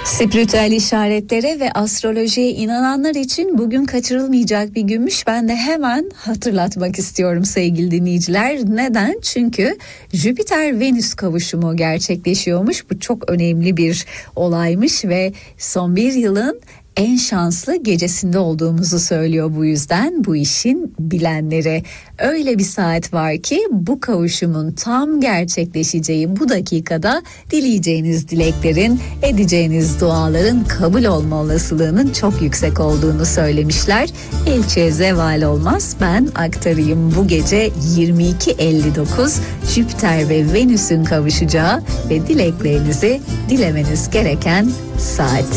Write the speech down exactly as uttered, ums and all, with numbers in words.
Spiritüel işaretlere ve astrolojiye inananlar için bugün kaçırılmayacak bir günmüş. Ben de hemen hatırlatmak istiyorum sevgili dinleyiciler. Neden? Çünkü Jüpiter-Venüs kavuşumu gerçekleşiyormuş. Bu çok önemli bir olaymış ve son bir yılın en şanslı gecesinde olduğumuzu söylüyor bu yüzden bu işin bilenleri. Öyle bir saat var ki bu kavuşumun tam gerçekleşeceği bu dakikada dileyeceğiniz dileklerin, edeceğiniz duaların kabul olma olasılığının çok yüksek olduğunu söylemişler. Elçiye zeval olmaz, ben aktarayım. Bu gece yirmi iki elli dokuz Jüpiter ve Venüs'ün kavuşacağı ve dileklerinizi dilemeniz gereken saat.